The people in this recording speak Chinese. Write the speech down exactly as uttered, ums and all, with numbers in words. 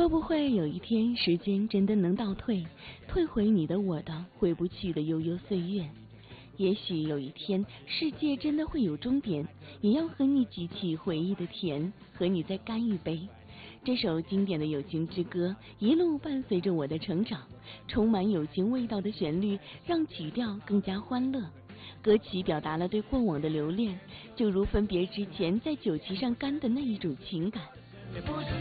会不会有一天，时间真的能倒退，退回你的我的回不去的悠悠岁月？也许有一天，世界真的会有终点，也要和你举起回忆的甜，和你再干一杯。这首经典的友情之歌，一路伴随着我的成长，充满友情味道的旋律，让曲调更加欢乐。歌曲表达了对过往的留恋，就如分别之前在酒旗上干的那一种情感。 也不知